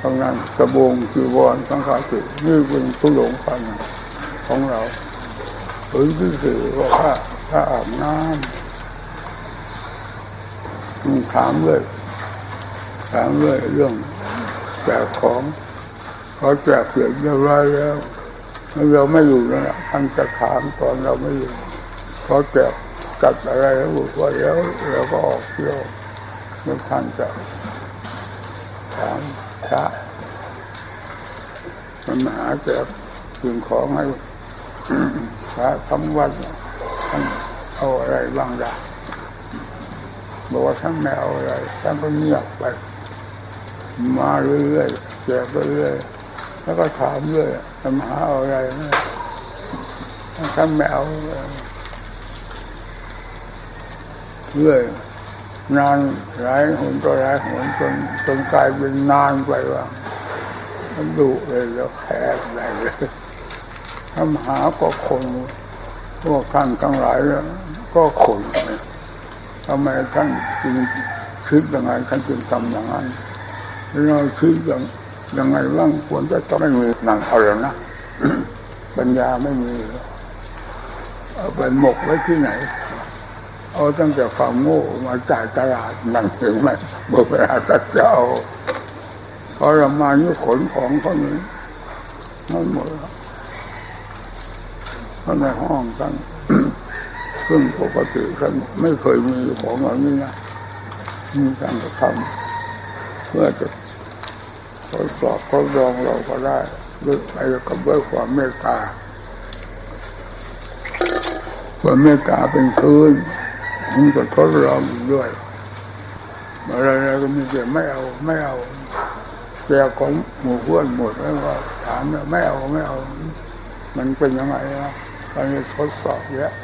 ทั้งนั้นสบงจีวรสังฆาตินี่เป็นทุลงพันของเราถึงที่สื่อว่าถ้าอาบน้ำมีถามเลยเรื่องแจกของเขาแจกเสร็จเรียบร้อยแล้วเราไม่อยู่นะท่านจะถามตอนเราไม่อยู่เขาแจกจัดอะไรแล้วบอกว่าแล้วเราก็ออกเที่ยวแล้วท่านจะถามพระมันมาหาแจกสิ่งของให้พระทำวัดท่านเอาอะไรบ้างล่ะบอกว่าท่านไม่เอาอะไรท่านก็เงียบไปมาเรื่อยๆแจกไปเรื่อยแล้วก็ถามเรื่อยท่านหาเอาอะไรนะท่านไม่เอาเรื่อยนานหลายหนต่อหลายหนจนกลายเป็นนานไปว่ามันดุเลยแล้วแพ้อะไรเลยทำหาก็คนพวกท่านทั้งหลายก็คนทำไมท่านจึงคิดยังไงท่านจึงทำอย่างนั้นเราคิดยังไงบ้างควรจะต้องไม่มีนั่งเอาแล้วนะ ปัญญาไม่มีเอาไปหมกไว้ที่ไหนเอาตั้งแต่ความโง่มาจ่ายตลาดนั่งถึงไหมบุปผาตัดเจ้าพอเรามานี่ขนของเขานี้นั่นหมดเขาในห้องกัน ซึ่งปกติกันไม่เคยมีของอย่างนี้นะมีการกระทำเพื่อจะทดสอบทดลองเราก็ได้ด้วยไปกับด้วยความเมตตาความเมตตาเป็นพื้นมันก็ทดลองด้วยอะไรก็มีแต่ไม่เอาแจกของหมู่เพื่อนหมดแล้วก็ถามไม่เอามันเป็นยังไงนะการทดสอบเยอะ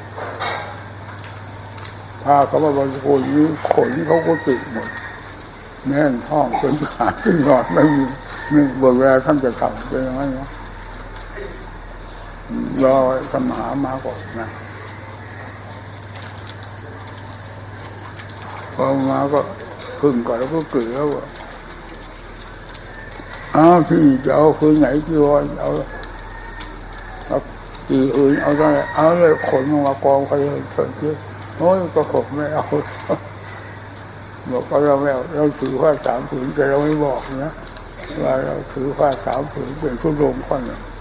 พาเขามาบริโภคนี้ขนเขาก็ติดหมดแน่นห้องจนขาดขึ้นนอนไม่มีนี่เวลาท่านจะทำเป็นยังไงเนาะรอสมหามาก่อนนะพอมาก็พึ่งก่อนแล้วก็เกลือว่าที่จะเอาคืนไหนจีวรเอาตีอื่นเอาอะไรเอาเลยขนมากองไปเลยเถอะโอ้ยก็ผมไม่เอาบอกว่าเราไม่เอาเราถือว่า3 ผืนแต่เราไม่บอกนะว่าเราถือว่า3 ผืนเป็นทุลงคน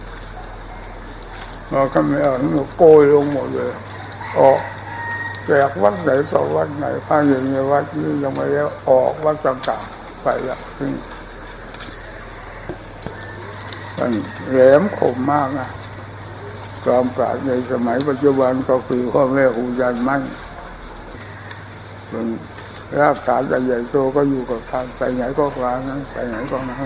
เราก็ไม่เอาเราโกยลงหมดเลยออกแจกวัดไหนต่อวัดไหนพระอย่างในวัดนี้ยังไม่แล้วออกวัดต่างๆไปละซึ่งมันแหลมคมมากนะความปราชญ์ในสมัยปัจจุบันก็คือพ่อแม่ครูอาจารย์มั่นเป็นรากฐานใหญ่โตก็อยู่กับท่านไปไหนก็กลางนั้นไปไหนก็มา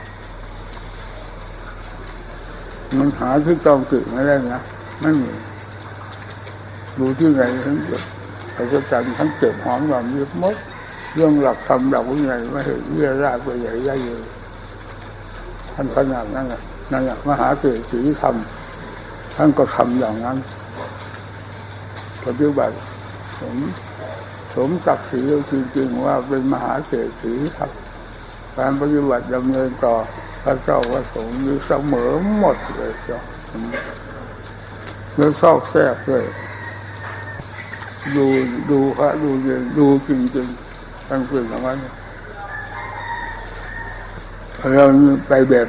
มันหาที่ต้องติไม่ได้นะไม่มีดูที่ไหนทั้งเจ็บอาจารย์ทั้งเจ็บหอมแบบนี้มดเรื่องหลักธรรมหลักวินัยไม่เห็นเรื่องรากไปใหญ่ได้เลยท่านขนาดนั้นแหละนั่นแหละมหาเศรษฐีธรรมท่านก็ทำอย่างนั้นปฏิบัติสมศักดิ์ศรีจริงๆว่าเป็นมหาเศรษฐีครับการปฏิบัติดำเนินต่อพระเจ้าพระสงฆ์มีเสมอหมดเลยเจ้าแล้วซอกแซกเลยดูพระดูเย็นดูจริงๆทั้งเป็นอย่างนั้นเราไปแบบ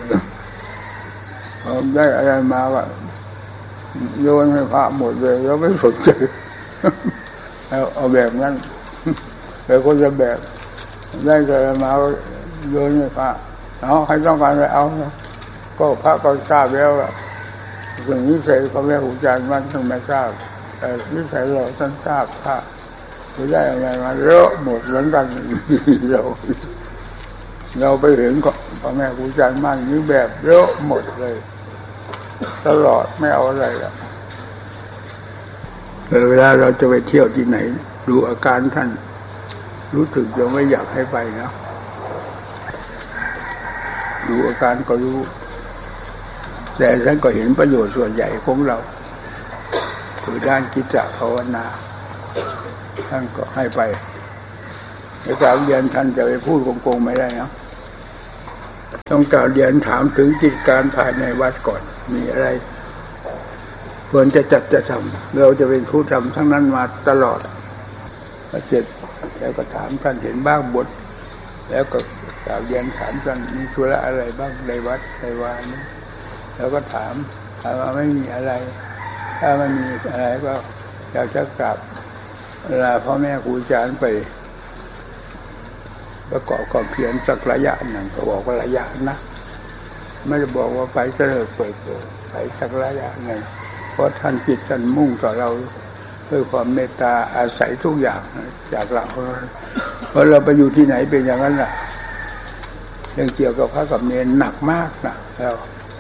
ได้อะไรมาว่าโยนให้พระหมดเลยแล้วไม่สนใจเอาแบบนั้นแต่คนจะแบบได้อะไรมาโยนให้พระเอาใครต้องการไปเอาก็พระก็ทราบแล้วสิ่งนี้ใส่พระแม่ครูอาจารย์มันต้องไม่ทราบแต่นิสัยเราท่านทราบพระจะได้อะไรมาเลอะหมดเหมือนกันเราไปเห็นก็พระแม่ครูอาจารย์มันนี่แบบเลอะหมดเลยตลอดไม่เอาอะไรละเวลาเราจะไปเที่ยวที่ไหนดูอาการท่านรู้สึกจะไม่อยากให้ไปนะดูอาการก็รู้แต่ท่านก็เห็นประโยชน์ส่วนใหญ่ของเราคือด้านจิตภาวนาท่านก็ให้ไปใน3 เดือนท่านจะไปพูดโกงๆไม่ได้นะต้องกล่าวเรียนถามถึงกิจการภายในวัดก่อนมีอะไรควรจะจัดจะทำเราจะเป็นผู้ทำทั้งนั้นมาตลอดพอเสร็จแล้วก็ถามท่านเห็นบ้างบทแล้วก็กล่าวเรียนถามท่านมีธุระอะไรบ้างในวัดในวานี้แล้วก็ถามว่าไม่มีอะไรถ้าไม่มีอะไรก็อยากจะกลับเวลาพ่อแม่ครูอาจารย์ไปประกอบความเพียรสักระยะหนึ่งก็บอกว่าระยะนะไม่ได้บอกว่าไปเสลิมเปิดไปสักระยะหนึ่งเพราะท่านจิตท่านมุ่งต่อเราด้วยความเมตตาอาศัยทุกอย่างจากเราเพราะเราไปอยู่ที่ไหนเป็นอย่างนั้นแหละเรื่องเกี่ยวกับพระกับเนรหนักมากนะเรา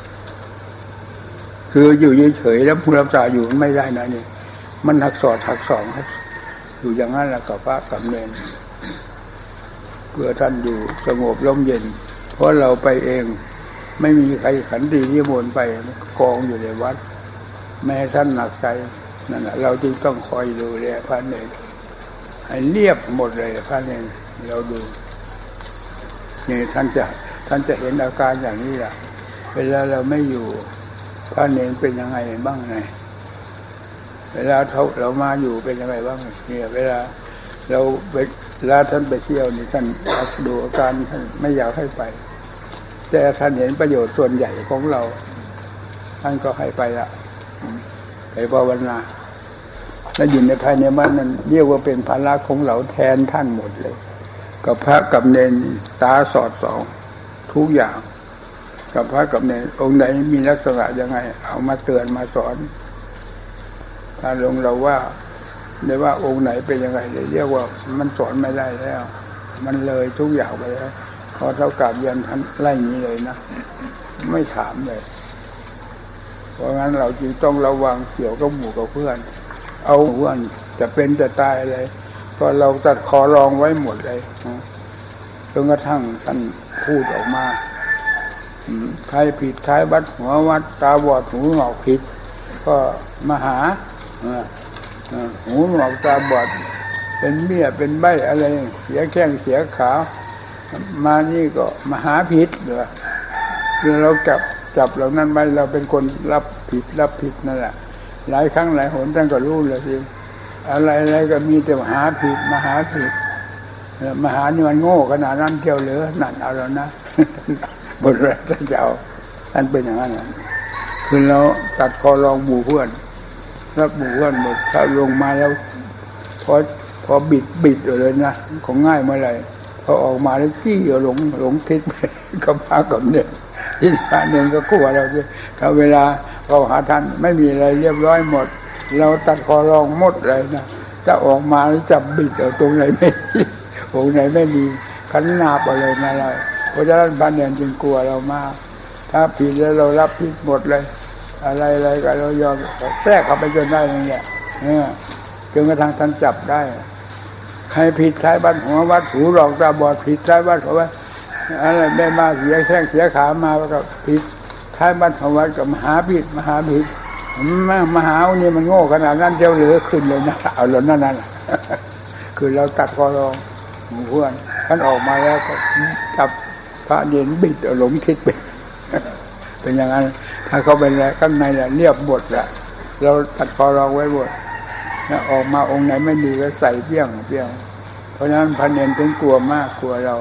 คืออยู่เฉยๆแล้วผู้รับสาอยู่ไม่ได้นะนี่มันหักศอดหักสองอยู่อย่างนั้นแหละกับพระกับเนรเพื่อท่านอยู่สงบร่มเย็นเพราะเราไปเองไม่มีใครขันตินิมนต์ไปกองอยู่ในวัดแม้ท่านหนักใจนั่นแหละเราจึงต้องคอยดูแลพระเนรให้เรียบหมดเลยพระเนรเราดูนี่ท่านจะเห็นอาการอย่างนี้แหละเวลาเราไม่อยู่พระเนรเป็นยังไงบ้างไงเวลาเรามาอยู่เป็นยังไงบ้างเนี่ยเวลาท่านไปเที่ยวนี่ท่านดูอาการท่านไม่อยากให้ไปแต่ท่านเห็นประโยชน์ส่วนใหญ่ของเราท่านก็ให้ไปละไปภาวนาแล้วอยู่ในภายในบ้านนั้นเรียกว่าเป็นภาระของเราแทนท่านหมดเลยกับพระกับเนรตาสอดส่องทุกอย่างกับพระกับเนรองค์ไหนมีลักษณะยังไงเอามาเตือนมาสอนถ้าลงเราว่าได้ว่าองค์ไหนเป็นยังไงเลยเรียกว่ามันสอนไม่ได้แล้วมันเลยทุกอย่างไปแล้วพอเท่ากับเรียนท่านไล่นี้เลยนะไม่ถามเลยเพราะงั้นเราจึงต้องระวังเกี่ยวกับหมู่กับเพื่อนเอาเพื่อนจะเป็นจะตายอะไรก็เราตัดคอรองไว้หมดเลยจนกระทั่งท่านพูดออกมาใครผิดท้ายวัดหัววัดตาบอดหูหนวกผิดก็มาหาหูหนวกตาบอดเป็นเบี้ยเป็นใบอะไรเสียแข้งเสียขามานี่ก็มาหาผิดเหรอคือเราจับเหล่านั้นไปเราเป็นคนรับผิดนั่นแหละหลายครั้งหลายหนท่านก็รู้เลยสิอะไรก็มีแต่มาหาผิดมาหานี่มันโง่ขนาดนั้นเที่ยวเหลือนั่นเอาแล้วนะบทแรกท่านจะเอาท่านเป็นอย่างนั้นคือเราตัดคอรองหมู่เพื่อนรับหมู่เพื่อนหมดถ้าลงมาแล้วพอบิดเลยนะของง่ายเมื่อไหร่พอออกมาแล้วจี้หลงทิศไปกับพระกับเนรที่พระเนรก็กลัวเราด้วยถ้าเวลาเราหาท่านไม่มีอะไรเรียบร้อยหมดเราตัดคอรองหมดเลยนะถ้าออกมาแล้วจับบิดเอาตรงไหนไม่องค์ไหนไม่มีขันนาบอะไรนั่นเลยเพราะฉะนั้นพระเนรจึงกลัวเรามากถ้าผิดแล้วเรารับผิดหมดเลยอะไรก็เรายอมแทรกเข้าไปจนได้อย่างเงี้ยจนกระทั่งท่านจับได้ใครผิดท้ายบ้านหัววัดหูหลอกตาบอดผิดท้ายบ้านหัววัดอะไรไม่มาเสียแข้งเสียขามาก็ผิดท้ายบ้านหัววัดกับมหาผิดมหาเนี่ยมันโง่ขนาดนั้นเจ้าเหลือขึ้นเลยนะเอาหล่นนั่นคือเราตัดคอรองหมู่เพื่อนท่านออกมาแล้วก็จับพระเนรบิดเอาหลงทิศไปเป็นอย่างนั้นถ้าเขาเป็นอะไรข้างในเรียบหมดละเราตัดคอรองไว้หมดแล้วออกมาองค์ไหนไม่ดีก็ใส่เปี้ยงเพราะฉะนั้นพระเนรถึงกลัวมากกลัวเรา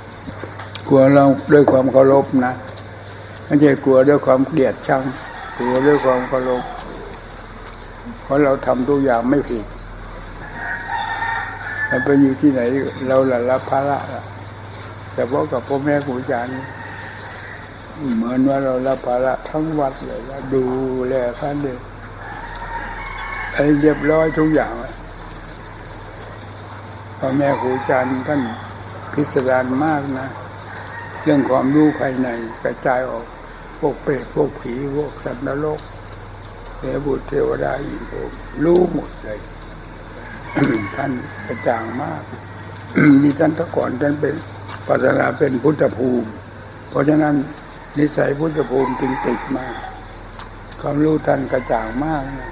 ด้วยความเคารพนะไม่ใช่กลัวด้วยความเกลียดชังกลัวด้วยความเคารพเพราะเราทำทุกอย่างไม่ผิดเราไปอยู่ที่ไหนเรารับภาระแต่เพราะกับพ่อแม่ครูอาจารย์เหมือนว่าเรารับภาระทั้งวัดเลยว่าดูแลท่านเลยให้เรียบร้อยทุกอย่างพ่อแม่ครูอาจารย์ท่านพิสดารมากนะเรื่องความรู้ภายในกระจายออกพวกเปรตพวกผีพวกสัตว์นรกเทวบุตรเทวดาอีกพวกรู้หมดเลย ท่านกระจ่างมาก นี่ท่านตะก่อนท่านเป็นปัจจนาเป็นพุทธภูมิเพราะฉะนั้นนิสัยพุทธภูมิจึงติดมาความรู้ท่านกระจ่างมาก